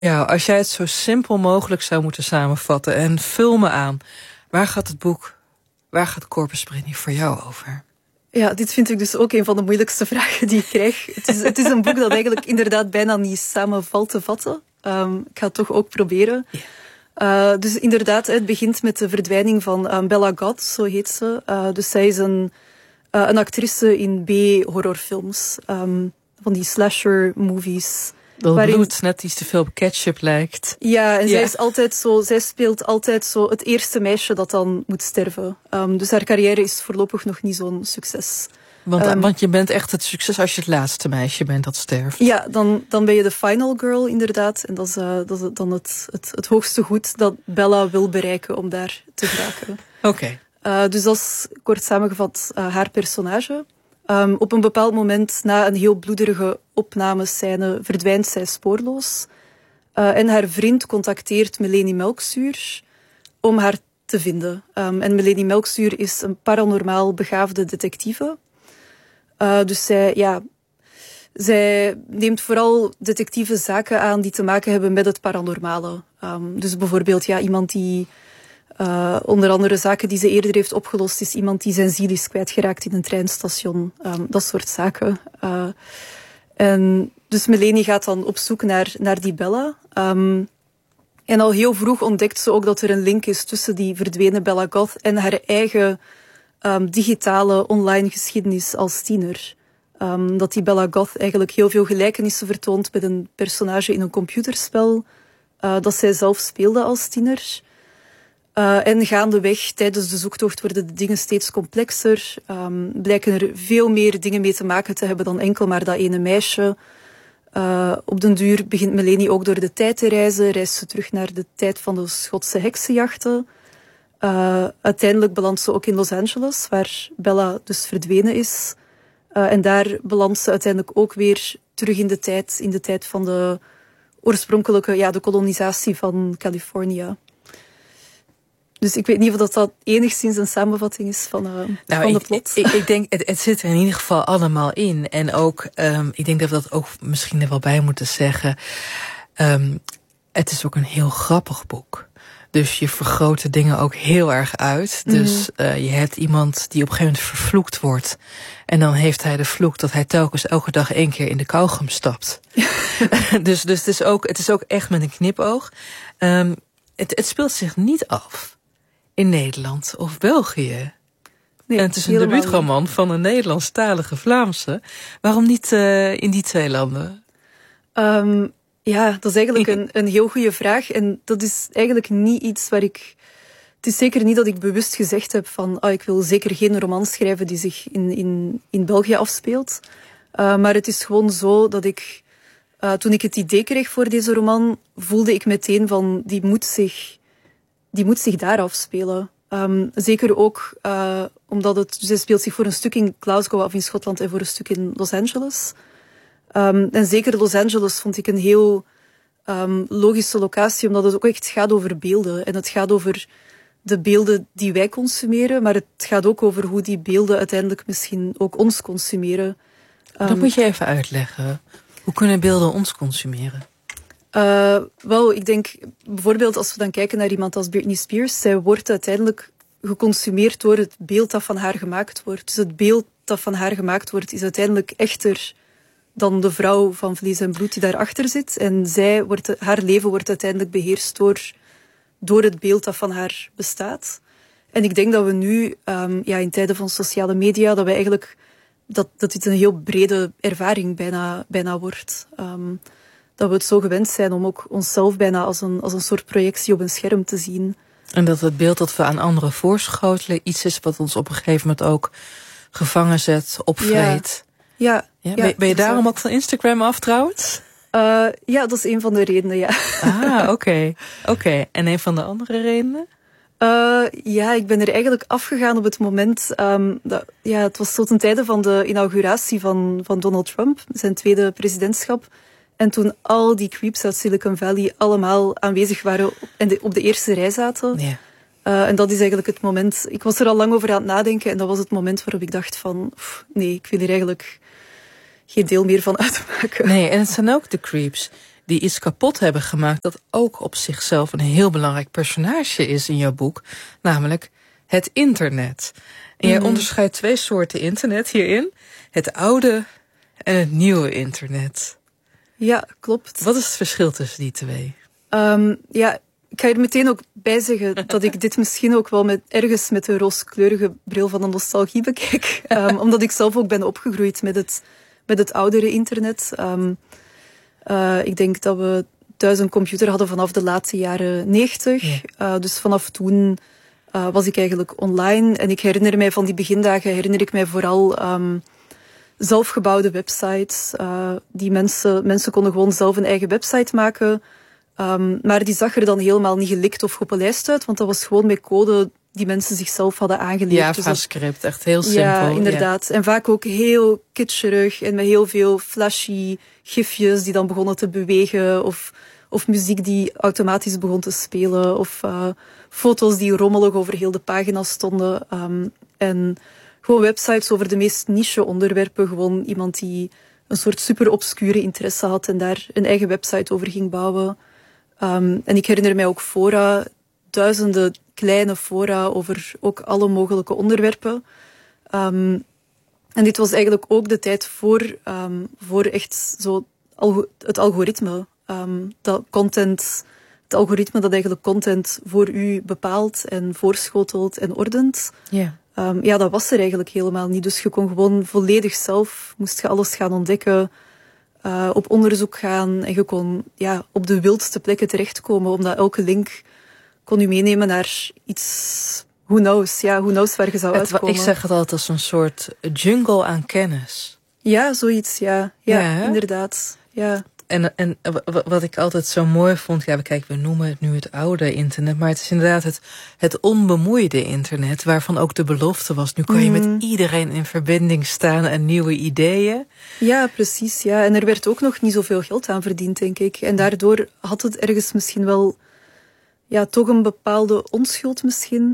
Ja, als jij het zo simpel mogelijk zou moeten samenvatten en vul me aan. Waar gaat Corpus Britney voor jou over? Ja, dit vind ik dus ook een van de moeilijkste vragen die ik krijg. Het is een boek dat eigenlijk inderdaad bijna niet samen valt te vatten. Ik ga het toch ook proberen. Yeah. Dus inderdaad, het begint met de verdwijning van Bella Goth, zo heet ze. Dus zij is een actrice in B-horrorfilms. Van die slasher-movies. Dat bloed net iets te veel op ketchup lijkt. Ja, en zij speelt altijd zo het eerste meisje dat dan moet sterven. Dus haar carrière is voorlopig nog niet zo'n succes. Want je bent echt het succes als je het laatste meisje bent dat sterft. Ja, dan ben je de final girl inderdaad. En dat is dan het hoogste goed dat Bella wil bereiken om daar te geraken. Oké. Dus dat is kort samengevat haar personage. Op een bepaald moment, na een heel bloederige opnamescène, verdwijnt zij spoorloos. En haar vriend contacteert Melanie Melkzuur om haar te vinden. En Melanie Melkzuur is een paranormaal begaafde detectieve. Dus zij neemt vooral detectieve zaken aan die te maken hebben met het paranormale. Dus bijvoorbeeld iemand die... onder andere zaken die ze eerder heeft opgelost is iemand die zijn ziel is kwijtgeraakt in een treinstation. Dat soort zaken. En dus Melanie gaat dan op zoek naar die Bella. En al heel vroeg ontdekt ze ook dat er een link is tussen die verdwenen Bella Goth en haar eigen digitale online geschiedenis als tiener. Dat die Bella Goth eigenlijk heel veel gelijkenissen vertoont met een personage in een computerspel dat zij zelf speelde als tiener. En gaandeweg, tijdens de zoektocht, worden de dingen steeds complexer. Blijken er veel meer dingen mee te maken te hebben dan enkel maar dat ene meisje. Op den duur begint Melanie ook door de tijd te reizen. Reist ze terug naar de tijd van de Schotse heksenjachten. Uiteindelijk belandt ze ook in Los Angeles, waar Bella dus verdwenen is. En daar belandt ze uiteindelijk ook weer terug in de tijd van de oorspronkelijke, de kolonisatie van Californië. Dus ik weet niet of dat enigszins een samenvatting is van de plot. Ik denk, het zit er in ieder geval allemaal in. En ook, ik denk dat we dat ook misschien er wel bij moeten zeggen. Het is ook een heel grappig boek. Dus je vergroot de dingen ook heel erg uit. Dus je hebt iemand die op een gegeven moment vervloekt wordt. En dan heeft hij de vloek dat hij telkens elke dag 1 keer in de kauwgom stapt. dus het is ook echt met een knipoog. Het speelt zich niet af in Nederland of België. Nee, en het is een debuutroman van een Nederlandstalige Vlaamse. Waarom niet in die 2 landen? Dat is eigenlijk een heel goede vraag. En dat is eigenlijk niet iets waar ik... Het is zeker niet dat ik bewust gezegd heb van... ik wil zeker geen roman schrijven die zich in België afspeelt. Maar het is gewoon zo dat ik... toen ik het idee kreeg voor deze roman, voelde ik meteen van... Die moet zich daar afspelen. Zeker ook omdat het speelt zich voor een stuk in Glasgow af in Schotland en voor een stuk in Los Angeles. En zeker Los Angeles vond ik een heel logische locatie, omdat het ook echt gaat over beelden. En het gaat over de beelden die wij consumeren, maar het gaat ook over hoe die beelden uiteindelijk misschien ook ons consumeren. Dat moet je even uitleggen. Hoe kunnen beelden ons consumeren? Wel, ik denk bijvoorbeeld als we dan kijken naar iemand als Britney Spears, zij wordt uiteindelijk geconsumeerd door het beeld dat van haar gemaakt wordt. Dus het beeld dat van haar gemaakt wordt is uiteindelijk echter dan de vrouw van vlees en bloed die daarachter zit. En haar leven wordt uiteindelijk beheerst door het beeld dat van haar bestaat. En ik denk dat we nu, in tijden van sociale media, dat we eigenlijk dat dit een heel brede ervaring bijna wordt. Dat we het zo gewend zijn om ook onszelf bijna als een soort projectie op een scherm te zien. En dat het beeld dat we aan anderen voorschotelen iets is wat ons op een gegeven moment ook gevangen zet, opvreet. Ja. Ben je daarom ook van Instagram af trouwens? Dat is een van de redenen, ja. Oké. En een van de andere redenen? Ik ben er eigenlijk afgegaan op het moment... het was tot ten tijde van de inauguratie van Donald Trump, zijn tweede presidentschap. En toen al die creeps uit Silicon Valley allemaal aanwezig waren en op de eerste rij zaten. Yeah. En dat is eigenlijk het moment... Ik was er al lang over aan het nadenken en dat was het moment waarop ik dacht van... nee, ik wil hier eigenlijk geen deel meer van uitmaken. Nee, en het zijn ook de creeps die iets kapot hebben gemaakt, dat ook op zichzelf een heel belangrijk personage is in jouw boek, namelijk het internet. En jij onderscheidt 2 soorten internet hierin: het oude en het nieuwe internet. Ja, klopt. Wat is het verschil tussen die 2? Ik ga er meteen ook bij zeggen dat ik dit misschien ook wel ergens met de rooskleurige bril van de nostalgie bekijk. Omdat ik zelf ook ben opgegroeid met het oudere internet. Ik denk dat we thuis een computer hadden vanaf de late jaren 90. Dus vanaf toen was ik eigenlijk online. En ik herinner mij van die begindagen, vooral zelfgebouwde websites. Die mensen konden gewoon zelf een eigen website maken. Maar die zag er dan helemaal niet gelikt of gepolijst uit, want dat was gewoon met code die mensen zichzelf hadden aangeleerd. JavaScript, echt heel simpel. Ja, inderdaad. Ja. En vaak ook heel kitscherig en met heel veel flashy gifjes die dan begonnen te bewegen, of muziek die automatisch begon te spelen, of foto's die rommelig over heel de pagina stonden. En gewoon websites over de meest niche onderwerpen. Gewoon iemand die een soort super obscure interesse had en daar een eigen website over ging bouwen. En ik herinner mij ook fora, duizenden kleine fora over ook alle mogelijke onderwerpen. En dit was eigenlijk ook de tijd voor echt zo het algoritme. Het algoritme dat eigenlijk content voor u bepaalt en voorschotelt en ordent. Ja. Dat was er eigenlijk helemaal niet. Dus je kon gewoon volledig zelf, moest je alles gaan ontdekken, op onderzoek gaan en je kon op de wildste plekken terechtkomen, omdat elke link kon u meenemen naar iets, who knows waar je zou uitkomen. Ik zeg het altijd als een soort jungle aan kennis. Ja, zoiets, ja inderdaad. Ja. En wat ik altijd zo mooi vond, we noemen het nu het oude internet, maar het is inderdaad het onbemoeide internet, waarvan ook de belofte was, nu kan je met iedereen in verbinding staan en nieuwe ideeën. Ja, precies, ja. En er werd ook nog niet zoveel geld aan verdiend, denk ik. En daardoor had het ergens misschien wel, toch een bepaalde onschuld misschien.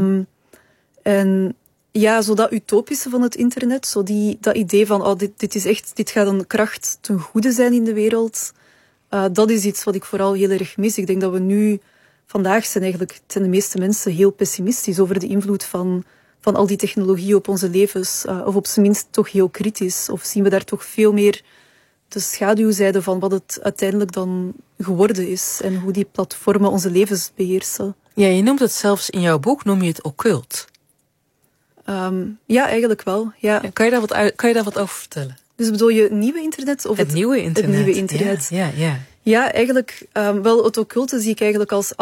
En ja, zo dat utopische van het internet, zo dat idee van, dit gaat een kracht ten goede zijn in de wereld, dat is iets wat ik vooral heel erg mis. Ik denk dat we vandaag zijn de meeste mensen heel pessimistisch over de invloed van al die technologie op onze levens, of op zijn minst toch heel kritisch. Of zien we daar toch veel meer de schaduwzijde van wat het uiteindelijk dan geworden is en hoe die platformen onze levens beheersen. Ja, je noemt het zelfs in jouw boek, noem je het occult. Ja, eigenlijk wel. Ja. Kan je daar wat over vertellen? Dus bedoel je het nieuwe internet? Of het nieuwe internet. Het nieuwe internet. Ja. Ja, eigenlijk wel het occulte zie ik eigenlijk als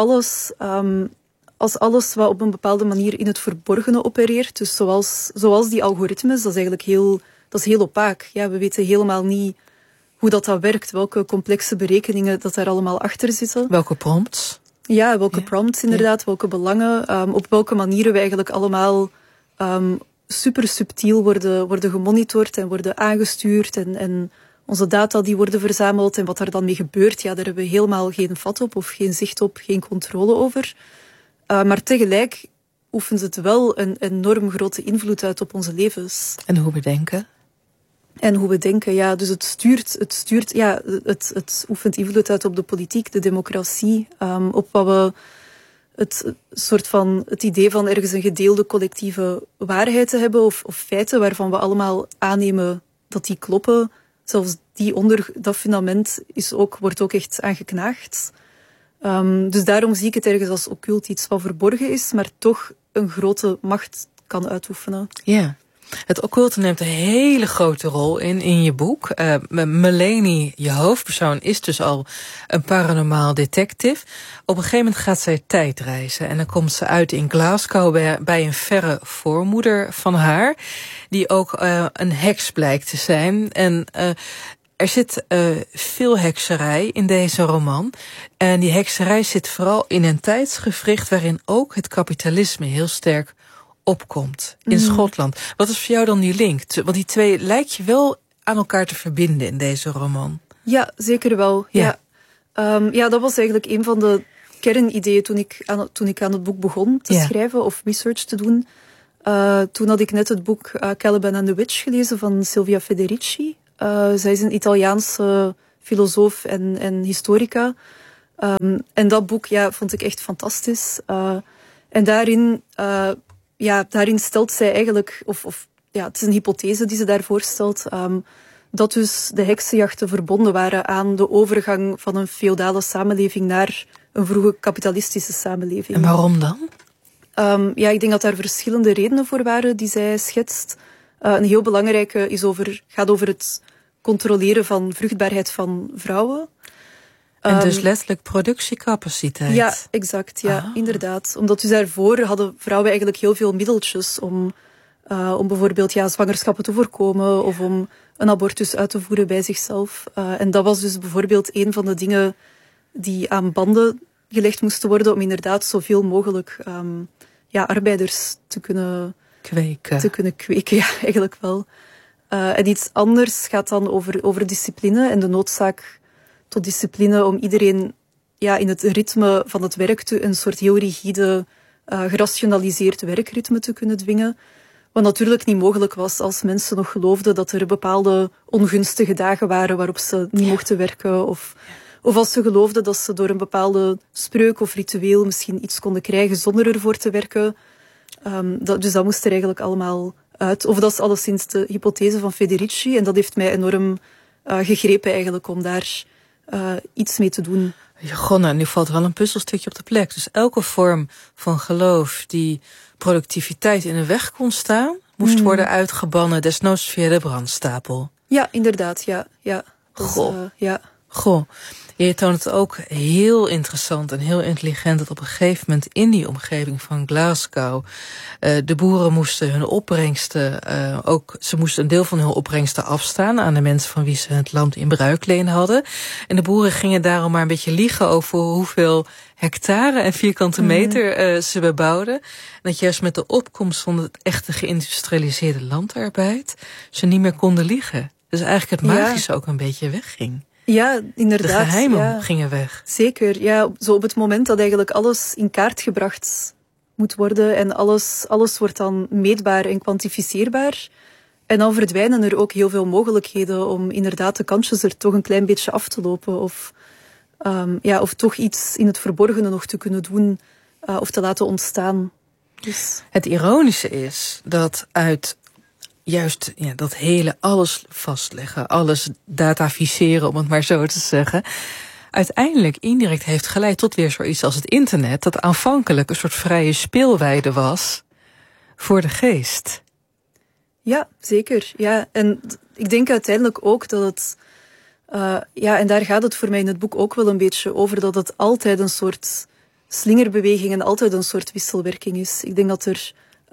alles wat op een bepaalde manier in het verborgene opereert. Dus zoals die algoritmes, dat is heel opaak. Ja, we weten helemaal niet hoe dat werkt, welke complexe berekeningen dat daar allemaal achter zitten. Welke prompts? Ja, welke prompts inderdaad, welke belangen, op welke manieren we eigenlijk allemaal super subtiel worden gemonitord en worden aangestuurd en onze data die worden verzameld en wat daar dan mee gebeurt, daar hebben we helemaal geen vat op of geen zicht op, geen controle over. Maar tegelijk oefent het wel een enorm grote invloed uit op onze levens. En hoe we denken? Ja. Dus het oefent invloed uit op de politiek, de democratie, op wat we het idee van ergens een gedeelde collectieve waarheid te hebben of feiten waarvan we allemaal aannemen dat die kloppen. Zelfs die onder dat fundament wordt ook echt aangeknaagd. Dus daarom zie ik het ergens als occult, iets wat verborgen is, maar toch een grote macht kan uitoefenen. Ja. Het occulte neemt een hele grote rol in je boek. Melanie, je hoofdpersoon, is dus al een paranormaal detective. Op een gegeven moment gaat zij tijdreizen. En dan komt ze uit in Glasgow bij een verre voormoeder van haar, die ook een heks blijkt te zijn. En er zit veel hekserij in deze roman. En die hekserij zit vooral in een tijdsgewricht waarin ook het kapitalisme heel sterk opkomt in Schotland. Wat is voor jou dan die link? Want die twee lijkt je wel aan elkaar te verbinden in deze roman. Ja, zeker wel. Ja. Dat was eigenlijk een van de kernideeën toen ik aan het boek begon te schrijven of research te doen. Toen had ik net het boek Caliban and the Witch gelezen van Silvia Federici. Zij is een Italiaanse filosoof en historica. En dat boek vond ik echt fantastisch. En daarin stelt zij eigenlijk, het is een hypothese die ze daar voorstelt, dat dus de heksenjachten verbonden waren aan de overgang van een feodale samenleving naar een vroege kapitalistische samenleving. En waarom dan? Ik denk dat daar verschillende redenen voor waren die zij schetst. Een heel belangrijke gaat over het controleren van vruchtbaarheid van vrouwen. En dus letterlijk productiecapaciteit. Ja, exact. Ja, inderdaad. Omdat dus daarvoor hadden vrouwen eigenlijk heel veel middeltjes om bijvoorbeeld zwangerschappen te voorkomen of om een abortus uit te voeren bij zichzelf. En dat was dus bijvoorbeeld een van de dingen die aan banden gelegd moesten worden om inderdaad zoveel mogelijk arbeiders te kunnen kweken. Ja, eigenlijk wel. En iets anders gaat dan over discipline en de noodzaak tot discipline om iedereen in het ritme van het werk een soort heel rigide, gerationaliseerd werkritme te kunnen dwingen. Wat natuurlijk niet mogelijk was als mensen nog geloofden dat er bepaalde ongunstige dagen waren waarop ze niet mochten werken. Of als ze geloofden dat ze door een bepaalde spreuk of ritueel misschien iets konden krijgen zonder ervoor te werken. Dus dat moest er eigenlijk allemaal uit. Of dat is alleszins de hypothese van Federici. En dat heeft mij enorm gegrepen eigenlijk om daar iets mee te doen. Ja, nu valt er wel een puzzelstukje op de plek. Dus elke vorm van geloof die productiviteit in de weg kon staan, moest worden uitgebannen, desnoods via de brandstapel. Ja, inderdaad, ja. Goh, je toont het ook heel interessant en heel intelligent dat op een gegeven moment in die omgeving van Glasgow de boeren moesten hun opbrengsten, ze moesten een deel van hun opbrengsten afstaan aan de mensen van wie ze het land in bruikleen hadden. En de boeren gingen daarom maar een beetje liegen over hoeveel hectare en vierkante meter ze bebouwden. En dat juist met de opkomst van het echte geïndustrialiseerde landarbeid ze niet meer konden liegen. Dus eigenlijk het magische ook een beetje wegging. Ja, inderdaad. De geheimen gingen weg. Zeker, ja. Zo op het moment dat eigenlijk alles in kaart gebracht moet worden en alles wordt dan meetbaar en kwantificeerbaar. En dan verdwijnen er ook heel veel mogelijkheden om inderdaad de kansjes er toch een klein beetje af te lopen. Of toch iets in het verborgene nog te kunnen doen of te laten ontstaan. Dus. Het ironische is dat uit juist dat hele alles vastleggen, alles dataficeren, om het maar zo te zeggen, uiteindelijk indirect heeft geleid tot weer zoiets als het internet, dat aanvankelijk een soort vrije speelweide was voor de geest. Ja, zeker. Ja. En ik denk uiteindelijk ook dat het, en daar gaat het voor mij in het boek ook wel een beetje over, dat het altijd een soort slingerbeweging en altijd een soort wisselwerking is. Ik denk dat er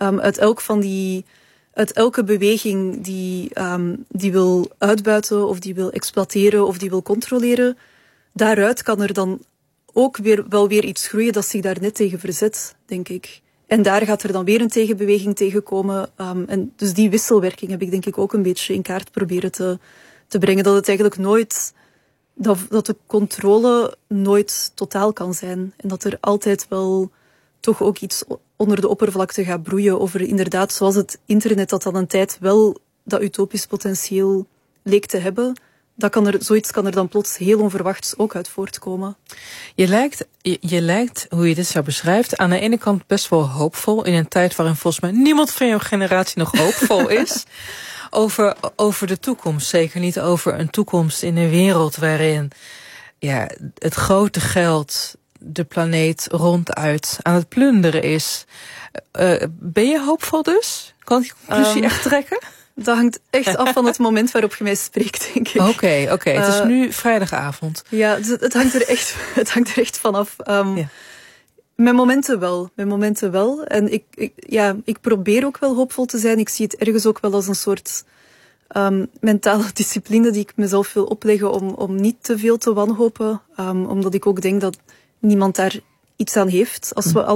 uit elke beweging die wil uitbuiten of die wil exploiteren of die wil controleren, daaruit kan er dan ook wel weer iets groeien dat zich daar net tegen verzet, denk ik. En daar gaat er dan weer een tegenbeweging tegenkomen. En dus die wisselwerking heb ik denk ik ook een beetje in kaart proberen te brengen. Dat het eigenlijk nooit, dat de controle nooit totaal kan zijn. En dat er altijd wel toch ook iets onder de oppervlakte gaat broeien over inderdaad, zoals het internet dat dan een tijd wel dat utopisch potentieel leek te hebben, zoiets kan er dan plots heel onverwachts ook uit voortkomen. Je lijkt, hoe je dit zo beschrijft, aan de ene kant best wel hoopvol in een tijd waarin volgens mij niemand van jouw generatie nog hoopvol is over de toekomst. Zeker niet over een toekomst in een wereld waarin het grote geld de planeet ronduit aan het plunderen is. Ben je hoopvol dus? Kan ik die conclusie echt trekken? Dat hangt echt af van het moment waarop je mij spreekt, denk ik. Oké. Het is nu vrijdagavond. Ja, dus het hangt er echt vanaf. Met momenten wel. En ik probeer ook wel hoopvol te zijn. Ik zie het ergens ook wel als een soort mentale discipline die ik mezelf wil opleggen om niet te veel te wanhopen. Omdat ik ook denk dat niemand daar iets aan heeft.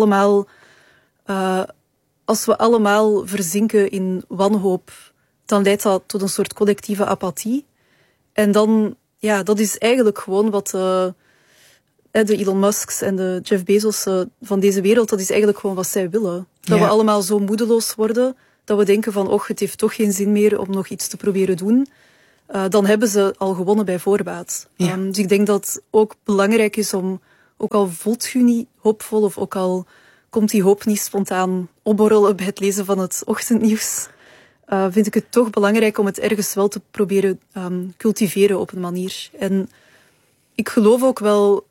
Als we allemaal verzinken in wanhoop, dan leidt dat tot een soort collectieve apathie. En dan, dat is eigenlijk gewoon wat de Elon Musks en de Jeff Bezos van deze wereld, dat is eigenlijk gewoon wat zij willen. Dat we allemaal zo moedeloos worden, dat we denken van, het heeft toch geen zin meer om nog iets te proberen doen. dan hebben ze al gewonnen bij voorbaat. Ja. Dus ik denk dat het ook belangrijk is om, ook al voelt je niet hoopvol of ook al komt die hoop niet spontaan opborrelen bij het lezen van het ochtendnieuws, vind ik het toch belangrijk om het ergens wel te proberen cultiveren op een manier. En ik geloof ook wel,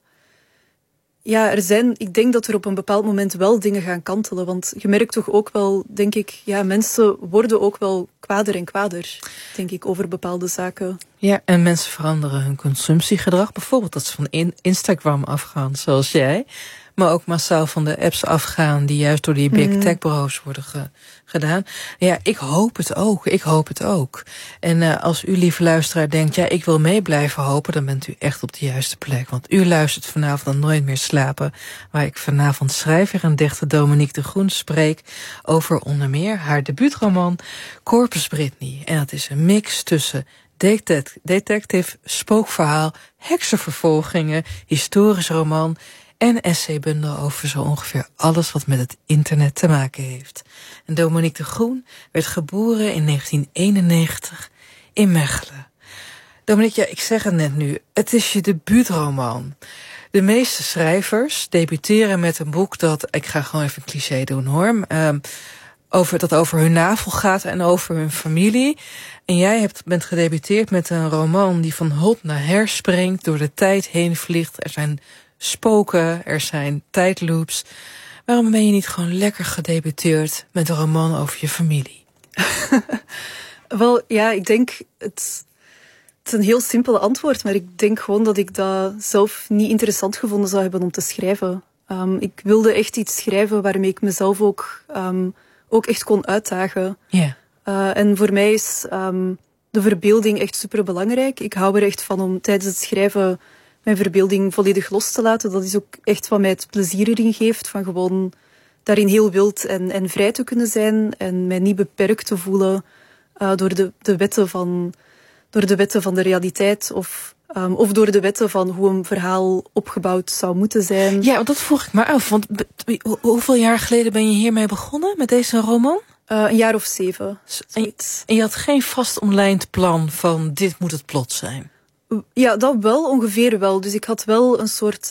ja, ik denk dat er op een bepaald moment wel dingen gaan kantelen. Want je merkt toch ook wel, denk ik, ja, mensen worden ook wel kwader en kwader, denk ik, over bepaalde zaken. Ja, en mensen veranderen hun consumptiegedrag. Bijvoorbeeld dat ze van Instagram afgaan, zoals jij. Maar ook massaal van de apps afgaan die juist door die big tech bureaus worden gedaan. Ja, ik hoop het ook. En als u, lieve luisteraar, denkt, ja, ik wil mee blijven hopen, dan bent u echt op de juiste plek. Want u luistert vanavond aan Nooit meer slapen, waar ik vanavond schrijver en dichter Dominique de Groen spreek over onder meer haar debuutroman Corpus Britney. En dat is een mix tussen detective, spookverhaal, heksenvervolgingen, historisch roman en essaybundel over zo ongeveer alles wat met het internet te maken heeft. En Dominique de Groen werd geboren in 1991 in Mechelen. Dominique, ja, ik zeg het net nu, het is je debuutroman. De meeste schrijvers debuteren met een boek dat, ik ga gewoon even een cliché doen hoor, dat over hun navel gaat en over hun familie. En jij bent gedebuteerd met een roman die van hot naar her springt, door de tijd heen vliegt. Er zijn spoken, er zijn tijdloops. Waarom ben je niet gewoon lekker gedebuteerd met een roman over je familie? Wel, ja, ik denk, het is een heel simpel antwoord, maar ik denk gewoon dat ik dat zelf niet interessant gevonden zou hebben om te schrijven. Ik wilde echt iets schrijven waarmee ik mezelf ook echt kon uitdagen. Ja. En voor mij is de verbeelding echt superbelangrijk. Ik hou er echt van om tijdens het schrijven mijn verbeelding volledig los te laten. Dat is ook echt wat mij het plezier erin geeft, van gewoon daarin heel wild en vrij te kunnen zijn en mij niet beperkt te voelen door de wetten van de realiteit of door de wetten van hoe een verhaal opgebouwd zou moeten zijn. Ja, want dat vroeg ik me af. Want hoeveel jaar geleden ben je hiermee begonnen met deze roman? Een jaar of 7. En je had geen vast omlijnd plan van dit moet het plot zijn? Ja, dat wel, ongeveer wel. Dus ik had wel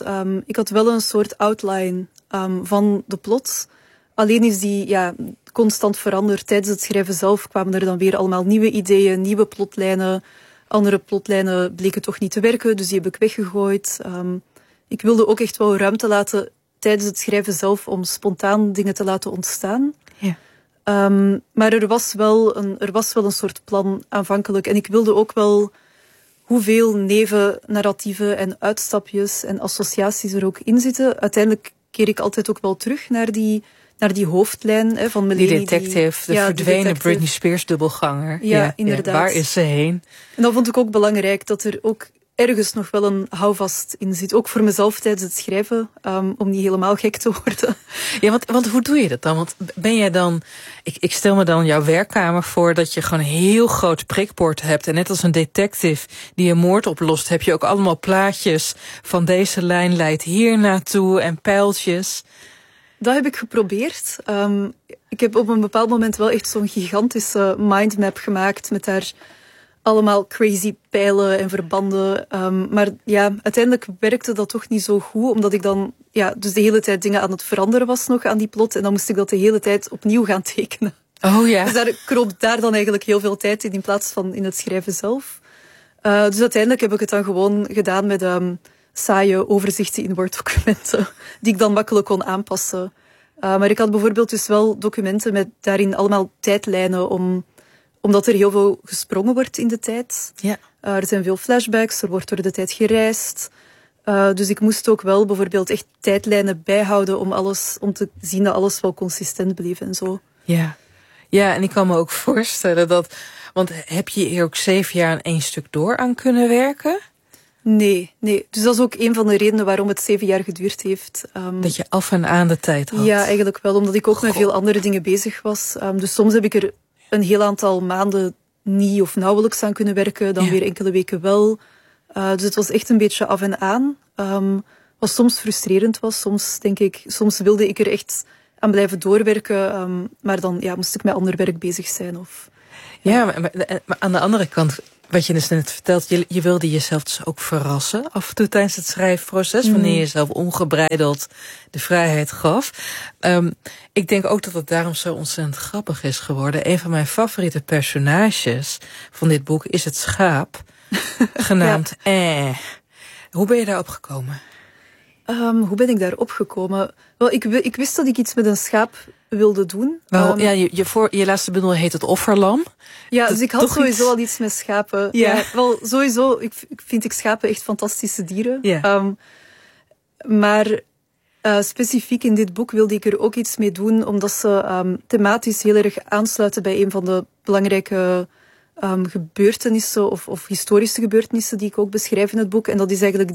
een soort outline van de plot. Alleen is die constant veranderd. Tijdens het schrijven zelf kwamen er dan weer allemaal nieuwe ideeën, nieuwe plotlijnen. Andere plotlijnen bleken toch niet te werken, dus die heb ik weggegooid. Ik wilde ook echt wel ruimte laten tijdens het schrijven zelf om spontaan dingen te laten ontstaan. Ja. Maar er was wel een soort plan aanvankelijk. En ik wilde ook wel hoeveel nevennarratieven en uitstapjes en associaties er ook in zitten. Uiteindelijk keer ik altijd ook wel terug naar die hoofdlijn van Melanie. Die detective, de verdwenen Britney Spears dubbelganger. Ja, inderdaad. Ja, waar is ze heen? En dat vond ik ook belangrijk, dat er ook ergens nog wel een houvast in zit. Ook voor mezelf tijdens het schrijven, om niet helemaal gek te worden. Ja, want hoe doe je dat dan? Want ben jij dan... Ik stel me dan jouw werkkamer voor dat je gewoon een heel groot prikbord hebt. En net als een detective die een moord oplost, heb je ook allemaal plaatjes van deze lijn leidt hier naartoe en pijltjes. Dat heb ik geprobeerd. Ik heb op een bepaald moment wel echt zo'n gigantische mindmap gemaakt met daar allemaal crazy pijlen en verbanden. Maar ja, uiteindelijk werkte dat toch niet zo goed, omdat ik dan dus de hele tijd dingen aan het veranderen was nog aan die plot. En dan moest ik dat de hele tijd opnieuw gaan tekenen. Oh ja. Dus daar kroop daar dan eigenlijk heel veel tijd in plaats van in het schrijven zelf. Dus uiteindelijk heb ik het dan gewoon gedaan met saaie overzichten in Word-documenten, die ik dan makkelijk kon aanpassen. Maar ik had bijvoorbeeld dus wel documenten met daarin allemaal tijdlijnen, omdat er heel veel gesprongen wordt in de tijd. Ja. Er zijn veel flashbacks, er wordt door de tijd gereisd. Dus ik moest ook wel bijvoorbeeld echt tijdlijnen bijhouden om te zien dat alles wel consistent bleef en zo. Ja. Ja, en ik kan me ook voorstellen dat... Want heb je hier ook 7 jaar aan één stuk door aan kunnen werken? Nee. Dus dat is ook een van de redenen waarom het 7 jaar geduurd heeft. Dat je af en aan de tijd had? Ja, eigenlijk wel, omdat ik ook met veel andere dingen bezig was. Dus soms heb ik er een heel aantal maanden niet of nauwelijks aan kunnen werken, dan weer enkele weken wel. Dus het was echt een beetje af en aan. Wat soms frustrerend was. Soms wilde ik er echt aan blijven doorwerken. Maar dan moest ik met ander werk bezig zijn. Maar aan de andere kant wat je dus net vertelt, je wilde jezelf dus ook verrassen af en toe tijdens het schrijfproces, wanneer je jezelf ongebreideld de vrijheid gaf. Ik denk ook dat het daarom zo ontzettend grappig is geworden. Een van mijn favoriete personages van dit boek is het schaap, genaamd Hoe ben je daarop gekomen? Hoe ben ik daarop gekomen? Wel, ik wist dat ik iets met een schaap wilde doen. Je laatste bundel heet Het Offerlam. Ja, dus ik had sowieso al iets met schapen. Ja, wel, sowieso, ik vind schapen echt fantastische dieren. Ja. Maar specifiek in dit boek wilde ik er ook iets mee doen, omdat ze thematisch heel erg aansluiten bij een van de belangrijke gebeurtenissen of historische gebeurtenissen die ik ook beschrijf in het boek. En dat is eigenlijk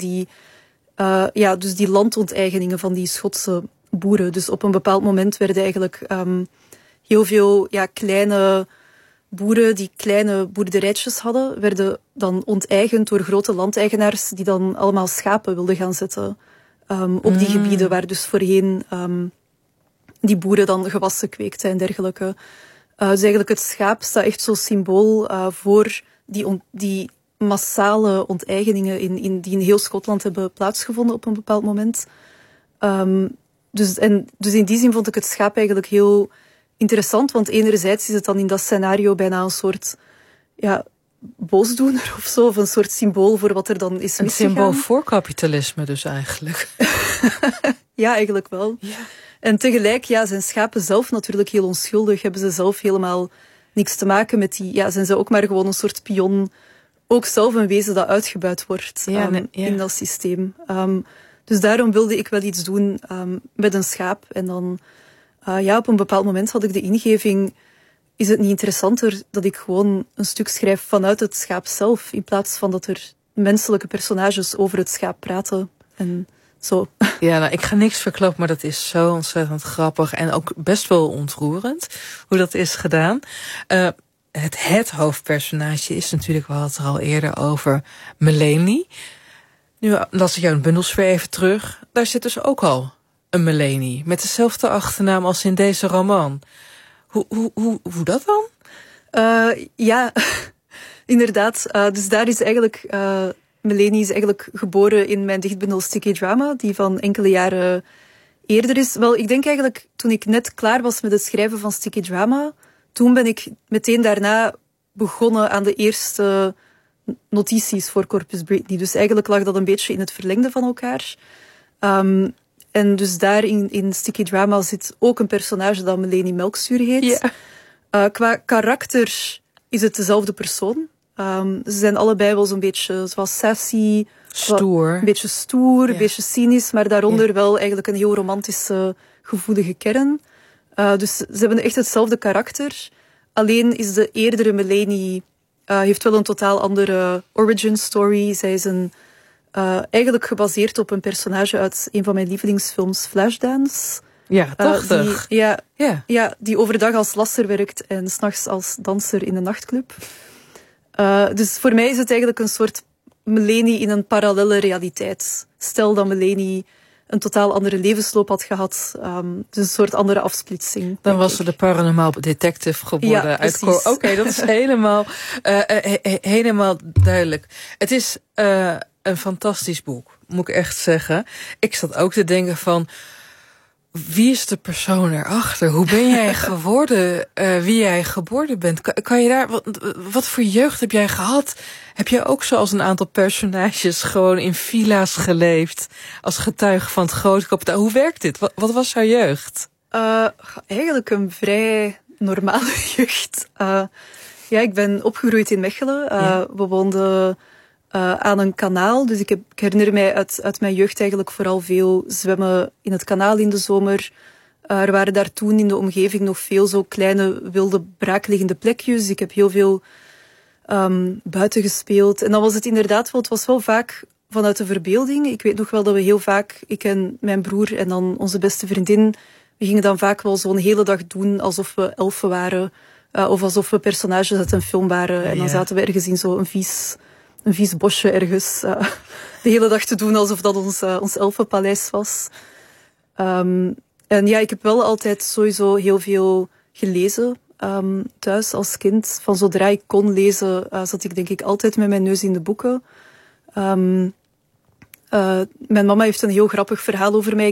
dus die landonteigeningen van die Schotse boeren. Dus op een bepaald moment werden eigenlijk heel veel kleine boeren die kleine boerderijtjes hadden, werden dan onteigend door grote landeigenaars die dan allemaal schapen wilden gaan zetten op die gebieden waar dus voorheen die boeren dan gewassen kweekten en dergelijke. Dus eigenlijk het schaap staat echt zo'n symbool voor die massale onteigeningen die in heel Schotland hebben plaatsgevonden op een bepaald moment. Dus in die zin vond ik het schaap eigenlijk heel interessant, want enerzijds is het dan in dat scenario bijna een soort boosdoener of zo, of een soort symbool voor wat er dan is misgegaan. Een symbool voor kapitalisme dus eigenlijk. Ja, eigenlijk wel. Ja. En tegelijk zijn schapen zelf natuurlijk heel onschuldig, hebben ze zelf helemaal niks te maken met zijn ze ook maar gewoon een soort pion, ook zelf een wezen dat uitgebuit wordt in dat systeem. Dus daarom wilde ik wel iets doen met een schaap. En dan, op een bepaald moment had ik de ingeving, is het niet interessanter dat ik gewoon een stuk schrijf vanuit het schaap zelf, in plaats van dat er menselijke personages over het schaap praten en zo. Ja, ik ga niks verklappen, maar dat is zo ontzettend grappig en ook best wel ontroerend hoe dat is gedaan. Het hoofdpersonage is natuurlijk, we hadden het er al eerder over, Melanie. Nu las ik jouw bundels weer even terug. Daar zit dus ook al een Melanie met dezelfde achternaam als in deze roman. Hoe dat dan? Ja, inderdaad. Dus daar is eigenlijk Melanie is eigenlijk geboren in mijn dichtbundel Sticky Drama, die van enkele jaren eerder is. Wel, ik denk eigenlijk, toen ik net klaar was met het schrijven van Sticky Drama, toen ben ik meteen daarna begonnen aan de eerste notities voor Corpus Britney. Dus eigenlijk lag dat een beetje in het verlengde van elkaar. En dus daar in Sticky Drama zit ook een personage dat Melanie Melkzuur heet. Yeah. Qua karakter is het dezelfde persoon. Ze zijn allebei wel zo'n beetje zoals sassy. Stoer. Een beetje stoer, een beetje cynisch, maar daaronder wel eigenlijk een heel romantische, gevoelige kern. Dus ze hebben echt hetzelfde karakter. Alleen is de eerdere Melanie heeft wel een totaal andere origin story. Zij is eigenlijk gebaseerd op een personage uit een van mijn lievelingsfilms, Flashdance. Ja, 80. Die overdag als lasser werkt en 's nachts als danser in een nachtclub. Dus voor mij is het eigenlijk een soort Melanie in een parallelle realiteit. Stel dat Melanie een totaal andere levensloop had gehad. Dus een soort andere afsplitsing. Dan was ze de paranormaal detective geworden. Ja, precies. Oké, dat is helemaal duidelijk. Het is een fantastisch boek, moet ik echt zeggen. Ik zat ook te denken van, wie is de persoon erachter? Hoe ben jij geworden wie jij geboren bent? Kan je daar, wat voor jeugd heb jij gehad? Heb jij ook zoals een aantal personages gewoon in villa's geleefd als getuige van het grote kapitaal? Hoe werkt dit? Wat was jouw jeugd? Eigenlijk een vrij normale jeugd. Ik ben opgegroeid in Mechelen. We woonden aan een kanaal. Dus ik herinner mij uit mijn jeugd eigenlijk vooral veel zwemmen in het kanaal in de zomer. Er waren daar toen in de omgeving nog veel zo kleine, wilde, braakliggende plekjes. Ik heb heel veel buiten gespeeld. En dan was het inderdaad wel, het was wel vaak vanuit de verbeelding. Ik weet nog wel dat we heel vaak, ik en mijn broer en dan onze beste vriendin, we gingen dan vaak wel zo'n hele dag doen alsof we elfen waren. Of alsof we personages uit een film waren. En dan zaten we ergens in zo'n een vies bosje ergens de hele dag te doen alsof dat ons elfenpaleis was. En ik heb wel altijd sowieso heel veel gelezen. thuis als kind. Van zodra ik kon lezen, zat ik denk ik altijd met mijn neus in de boeken. Mijn mama heeft een heel grappig verhaal over mij.